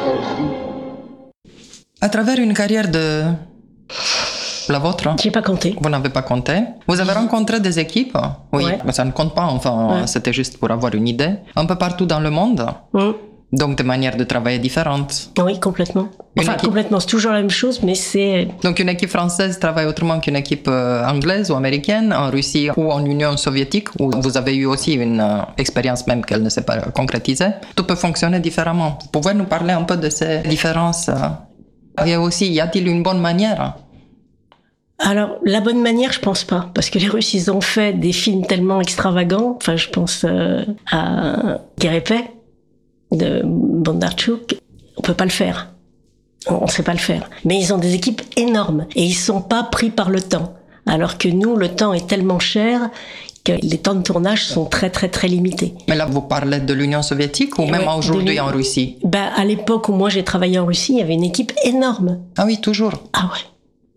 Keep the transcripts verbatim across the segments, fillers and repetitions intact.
À travers une carrière de... la vôtre? J'ai pas compté. Vous n'avez pas compté? Vous avez rencontré des équipes? Oui, ouais. Mais ça ne compte pas, enfin, ouais. C'était juste pour avoir une idée. Un peu partout dans le monde? Mm. Donc, des manières de travailler différentes? Oui, complètement. Enfin, équipe... complètement, c'est toujours la même chose, mais c'est... Donc, une équipe française travaille autrement qu'une équipe euh, anglaise ou américaine, en Russie ou en Union soviétique, où vous avez eu aussi une euh, expérience même qu'elle ne s'est pas concrétisée. Tout peut fonctionner différemment. Vous pouvez nous parler un peu de ces différences? euh... Et aussi, y a-t-il une bonne manière? Alors, la bonne manière, je pense pas. Parce que les Russes, ils ont fait des films tellement extravagants. Enfin, je pense euh, à Guérépet de Bondarchuk. On peut pas le faire. On sait pas le faire. Mais ils ont des équipes énormes. Et ils sont pas pris par le temps. Alors que nous, le temps est tellement cher que les temps de tournage sont très, très, très limités. Mais là, vous parlez de l'Union soviétique ou et même ouais, aujourd'hui en Russie? Ben, à l'époque où moi j'ai travaillé en Russie, il y avait une équipe énorme. Ah oui, toujours? Ah ouais.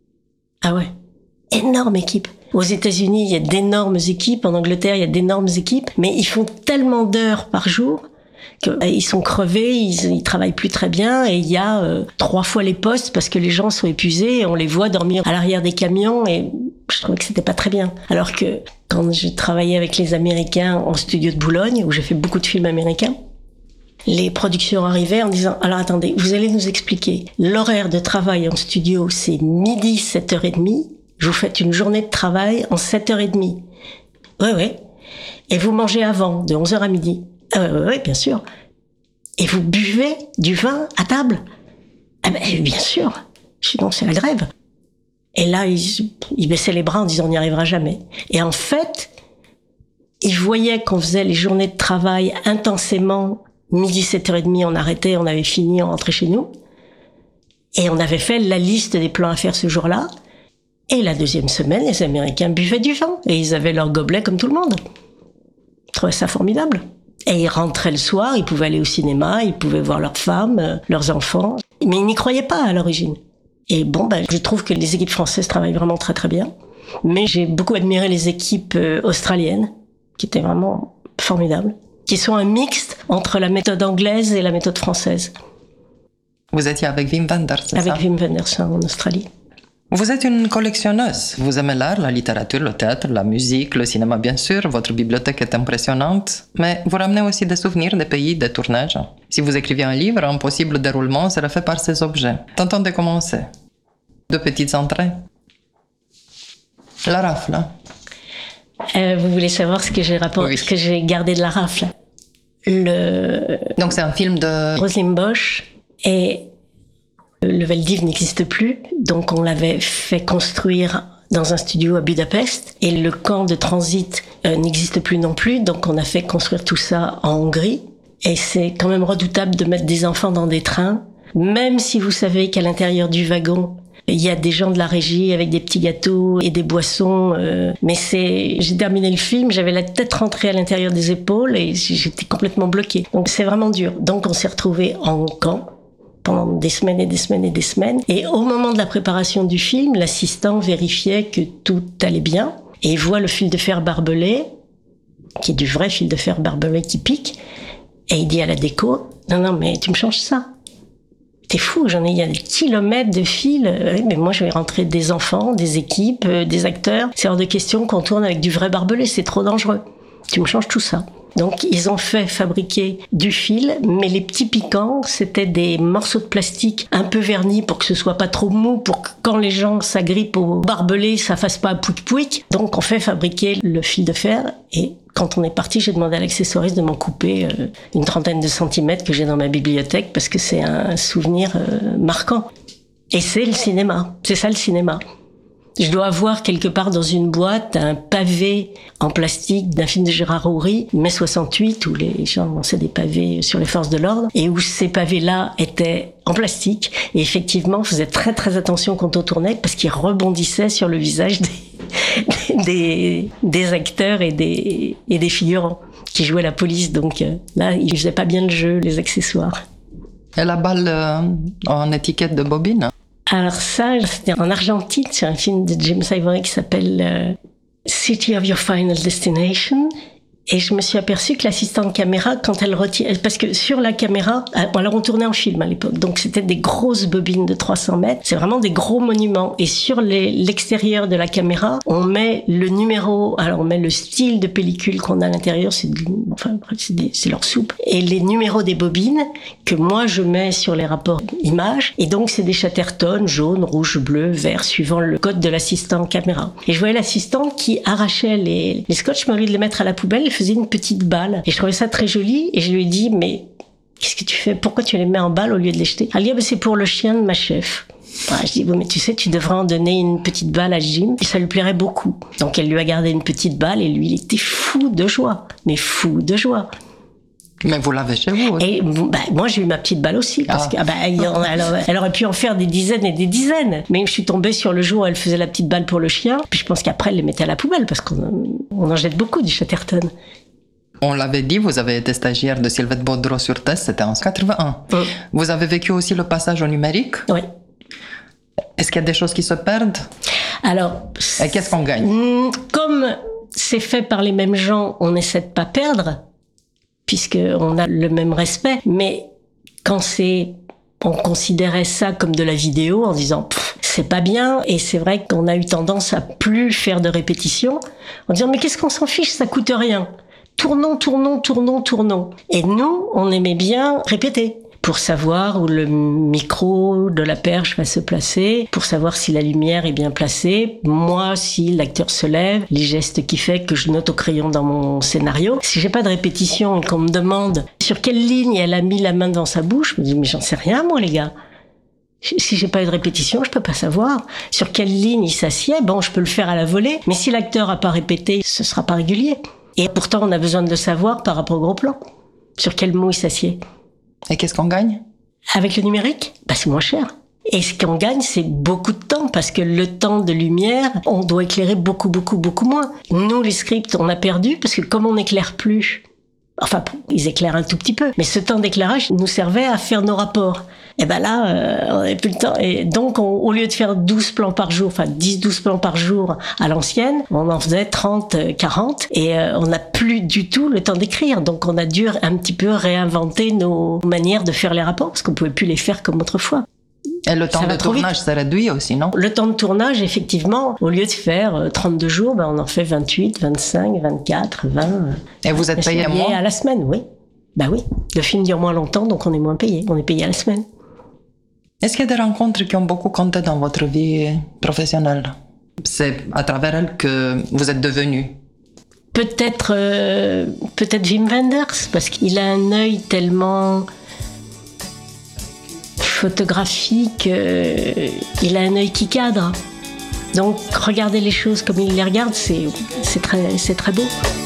Ah ouais. Énorme équipe. Aux États-Unis, il y a d'énormes équipes. En Angleterre, il y a d'énormes équipes. Mais ils font tellement d'heures par jour qu'ils sont crevés, ils, ils travaillent plus très bien. Et il y a euh, trois fois les postes parce que les gens sont épuisés et on les voit dormir à l'arrière des camions. Et je trouvais que c'était pas très bien. Alors que quand j'ai travaillé avec les Américains en studio de Boulogne, où j'ai fait beaucoup de films américains, les productions arrivaient en disant « Alors attendez, vous allez nous expliquer. L'horaire de travail en studio, c'est midi, sept heures trente. Je vous fais une journée de travail en sept heures trente. Oui, oui. Et vous mangez avant, de onze heures à midi. Ah oui, oui, oui, bien sûr. Et vous buvez du vin à table. Ah ben, bien sûr. Sinon, c'est la grève. Et là, ils, ils baissaient les bras en disant « On n'y arrivera jamais. » Et en fait, ils voyaient qu'on faisait les journées de travail intensément. Midi, sept heures trente, on arrêtait, on avait fini, on rentrait chez nous. Et on avait fait la liste des plans à faire ce jour-là. Et la deuxième semaine, les Américains buvaient du vin. Et ils avaient leur gobelet comme tout le monde. Je trouvais ça formidable. Et ils rentraient le soir, ils pouvaient aller au cinéma, ils pouvaient voir leurs femmes, leurs enfants. Mais ils n'y croyaient pas à l'origine. Et bon, ben, je trouve que les équipes françaises travaillent vraiment très très bien. Mais j'ai beaucoup admiré les équipes australiennes, qui étaient vraiment formidables, qui sont un mixte entre la méthode anglaise et la méthode française. Vous étiez avec Wim Wenders, c'est avec ça? Avec Wim Wenders en Australie. Vous êtes une collectionneuse. Vous aimez l'art, la littérature, le théâtre, la musique, le cinéma bien sûr. Votre bibliothèque est impressionnante. Mais vous ramenez aussi des souvenirs des pays, des tournages. Si vous écriviez un livre, un possible déroulement serait fait par ces objets. Tentons de commencer. Deux petites entrées. La rafle. Euh, vous voulez savoir ce que j'ai rapport... oui. ce que j'ai gardé de la rafle? Le... Donc c'est un film de... Roselyne Bosch. Et le Veldiv n'existe plus. Donc on l'avait fait construire dans un studio à Budapest. Et le camp de transit euh, n'existe plus non plus. Donc on a fait construire tout ça en Hongrie. Et c'est quand même redoutable de mettre des enfants dans des trains. Même si vous savez qu'à l'intérieur du wagon, il y a des gens de la régie avec des petits gâteaux et des boissons. Euh, mais c'est, j'ai terminé le film, j'avais la tête rentrée à l'intérieur des épaules et j'étais complètement bloquée. Donc c'est vraiment dur. Donc on s'est retrouvés en camp pendant des semaines et des semaines et des semaines. Et au moment de la préparation du film, l'assistant vérifiait que tout allait bien et il voit le fil de fer barbelé, qui est du vrai fil de fer barbelé qui pique. Et il dit à la déco, non, non, mais tu me changes ça. T'es fou, j'en ai, il y a des kilomètres de fils. Oui, mais moi, je vais rentrer des enfants, des équipes, euh, des acteurs. C'est hors de question qu'on tourne avec du vrai barbelé, c'est trop dangereux. Tu me changes tout ça. Donc, ils ont fait fabriquer du fil, mais les petits piquants, c'était des morceaux de plastique un peu vernis pour que ce soit pas trop mou, pour que quand les gens s'agrippent au barbelé, ça fasse pas pouic-pouic. Donc, on fait fabriquer le fil de fer et quand on est parti, j'ai demandé à l'accessoiriste de m'en couper euh, une trentaine de centimètres que j'ai dans ma bibliothèque parce que c'est un souvenir euh, marquant. Et c'est le cinéma. C'est ça le cinéma. Je dois avoir quelque part dans une boîte un pavé en plastique d'un film de Gérard Houry, mai soixante-huit, où les gens lançaient des pavés sur les forces de l'ordre, et où ces pavés-là étaient en plastique. Et effectivement, on faisait très très attention quand on tournait, parce qu'ils rebondissaient sur le visage des, des, des acteurs et des, et des figurants qui jouaient la police. Donc là, ils faisaient pas bien le jeu, les accessoires. Et la balle euh, en étiquette de bobine? Alors ça, c'était en Argentine, c'est un film de James Ivory qui s'appelle euh, City of Your Final Destination. Et je me suis aperçue que l'assistante caméra, quand elle retire, parce que sur la caméra, alors on tournait en film à l'époque, donc c'était des grosses bobines de trois cents mètres, c'est vraiment des gros monuments. Et sur les, l'extérieur de la caméra, on met le numéro, alors on met le style de pellicule qu'on a à l'intérieur, c'est, de, enfin, c'est, des, c'est leur soupe, et les numéros des bobines que moi je mets sur les rapports images. Et donc c'est des Chatterton, jaune, rouge, bleu, vert, suivant le code de l'assistante caméra. Et je voyais l'assistante qui arrachait les, les scotch, mais au lieu de les mettre à la poubelle, elle faisait une petite balle. Et je trouvais ça très joli. Et je lui ai dit, mais qu'est-ce que tu fais? Pourquoi tu les mets en balle au lieu de les jeter? Elle dit, ah, ben, c'est pour le chien de ma chef. Ah, je dis, bon, mais tu sais, tu devrais en donner une petite balle à Jim. Et ça lui plairait beaucoup. Donc elle lui a gardé une petite balle et lui, il était fou de joie. Mais fou de joie. Mais vous l'avez chez vous aussi. Et bah, moi, j'ai eu ma petite balle aussi. Parce ah. que, ah bah, elle, elle aurait pu en faire des dizaines et des dizaines. Mais je suis tombée sur le jour où elle faisait la petite balle pour le chien. Puis je pense qu'après, elle les mettait à la poubelle parce qu'on on en jette beaucoup du Chatterton. On l'avait dit, vous avez été stagiaire de Sylvette Baudreau sur Test, c'était en quatre-vingt-un. Mmh. Vous avez vécu aussi le passage au numérique? Oui. Est-ce qu'il y a des choses qui se perdent? Alors... Et qu'est-ce qu'on gagne? Comme c'est fait par les mêmes gens, on essaie de pas perdre, puisqu'on a le même respect. Mais quand c'est... On considérait ça comme de la vidéo en disant « c'est pas bien ». Et c'est vrai qu'on a eu tendance à plus faire de répétitions en disant « mais qu'est-ce qu'on s'en fiche, ça coûte rien ». Tournons, tournons, tournons, tournons. Et nous, on aimait bien répéter pour savoir où le micro de la perche va se placer, pour savoir si la lumière est bien placée, moi, si l'acteur se lève, les gestes qu'il fait que je note au crayon dans mon scénario. Si j'ai pas de répétition et qu'on me demande sur quelle ligne elle a mis la main devant sa bouche, je me dis, mais j'en sais rien, moi, les gars. Si j'ai pas eu de répétition, je peux pas savoir. Sur quelle ligne il s'assied, bon, je peux le faire à la volée, mais si l'acteur a pas répété, ce sera pas régulier. Et pourtant, on a besoin de le savoir par rapport au gros plan. Sur quel mot il s'assied. Et qu'est-ce qu'on gagne? Avec le numérique, bah, c'est moins cher. Et ce qu'on gagne, c'est beaucoup de temps, parce que le temps de lumière, on doit éclairer beaucoup, beaucoup, beaucoup moins. Nous, les scripts, on a perdu, parce que comme on n'éclaire plus, enfin, ils éclairent un tout petit peu, mais ce temps d'éclairage nous servait à faire nos rapports. Et ben là, euh, on n'avait plus le temps. Et donc, on, au lieu de faire douze plans par jour, enfin dix douze plans par jour à l'ancienne, on en faisait trente, quarante, et euh, on n'a plus du tout le temps d'écrire. Donc, on a dû un petit peu réinventer nos manières de faire les rapports, parce qu'on pouvait plus les faire comme autrefois. Et le temps de tournage s'est réduit aussi, non? Le temps de tournage, effectivement, au lieu de faire trente-deux jours, ben on en fait vingt-huit, vingt-cinq, vingt-quatre, vingt. Et vous êtes payé à moins? À la semaine, oui. Ben oui. Le film dure moins longtemps, donc on est moins payé. On est payé à la semaine. Est-ce qu'il y a des rencontres qui ont beaucoup compté dans votre vie professionnelle? C'est à travers elles que vous êtes devenu? Peut-être, euh, peut-être Wim Wenders, parce qu'il a un œil tellement photographique, euh, il a un œil qui cadre. Donc, regarder les choses comme il les regarde, c'est, c'est très, c'est très beau.